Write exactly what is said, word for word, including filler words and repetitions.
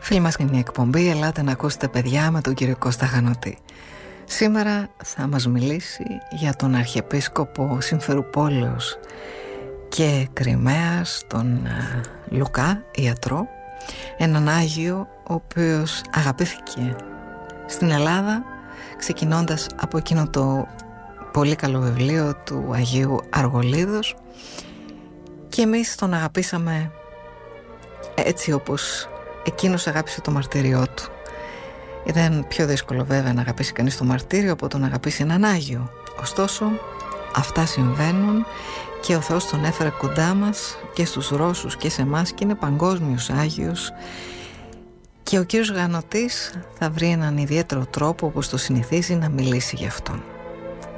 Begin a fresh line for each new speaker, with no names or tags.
Φίλοι μας, είναι μια εκπομπή «Ελάτε να ακούσετε, παιδιά», με τον κύριο Κώστα Γανωτή. Σήμερα θα μας μιλήσει για τον Αρχιεπίσκοπο Συμφερουπόλεως και Κριμαίας, τον Λουκά, ιατρό, έναν Άγιο ο οποίος αγαπήθηκε στην Ελλάδα, ξεκινώντας από εκείνο το πολύ καλό βιβλίο του Αγίου Αργολίδος, και εμείς τον αγαπήσαμε έτσι όπως εκείνος αγάπησε το μαρτύριό του. Ήταν πιο δύσκολο βέβαια να αγαπήσει κανείς το μαρτύριο από το να αγαπήσει έναν Άγιο. Ωστόσο αυτά συμβαίνουν και ο Θεός τον έφερε κοντά μας και στους Ρώσους και σε εμάς και είναι παγκόσμιος Άγιος, και ο κύριος Γανωτής θα βρει έναν ιδιαίτερο τρόπο, όπως το συνηθίζει, να μιλήσει γι' αυτόν.